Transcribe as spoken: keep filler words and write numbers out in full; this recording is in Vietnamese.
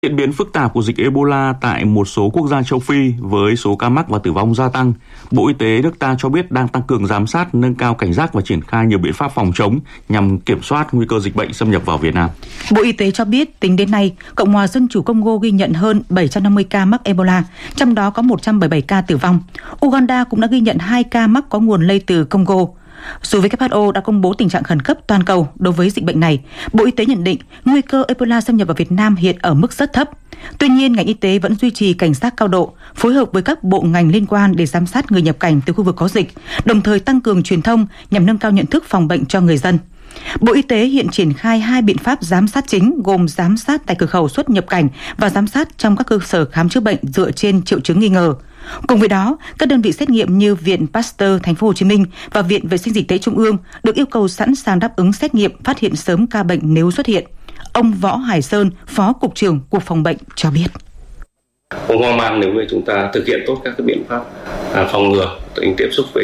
Diễn biến phức tạp của dịch Ebola tại một số quốc gia châu Phi với số ca mắc và tử vong gia tăng, Bộ Y tế nước ta cho biết đang tăng cường giám sát, nâng cao cảnh giác và triển khai nhiều biện pháp phòng chống nhằm kiểm soát nguy cơ dịch bệnh xâm nhập vào Việt Nam. Bộ Y tế cho biết tính đến nay, Cộng hòa Dân chủ Congo ghi nhận hơn bảy trăm năm mươi ca mắc Ebola, trong đó có một trăm bảy mươi bảy ca tử vong. Uganda cũng đã ghi nhận hai ca mắc có nguồn lây từ Congo. Dù vê kép hát o đã công bố tình trạng khẩn cấp toàn cầu đối với dịch bệnh này, Bộ Y tế nhận định nguy cơ Ebola xâm nhập vào Việt Nam hiện ở mức rất thấp. Tuy nhiên, ngành y tế vẫn duy trì cảnh giác cao độ, phối hợp với các bộ ngành liên quan để giám sát người nhập cảnh từ khu vực có dịch, đồng thời tăng cường truyền thông nhằm nâng cao nhận thức phòng bệnh cho người dân. Bộ Y tế hiện triển khai hai biện pháp giám sát chính gồm giám sát tại cửa khẩu xuất nhập cảnh và giám sát trong các cơ sở khám chữa bệnh dựa trên triệu chứng nghi ngờ. Cùng với đó, các đơn vị xét nghiệm như Viện Pasteur Thành phố Hồ Chí Minh và Viện Vệ sinh Dịch tễ Trung ương được yêu cầu sẵn sàng đáp ứng xét nghiệm phát hiện sớm ca bệnh nếu xuất hiện. Ông Võ Hải Sơn, Phó Cục trưởng Cục Phòng bệnh cho biết. Không hoang mang nếu như chúng ta thực hiện tốt các cái biện pháp phòng ngừa, tránh tiếp xúc với